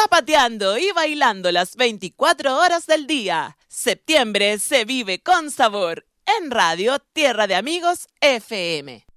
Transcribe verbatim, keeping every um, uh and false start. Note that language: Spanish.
zapateando y bailando las veinticuatro horas del día. Septiembre se vive con sabor en Radio Tierra de Amigos F M.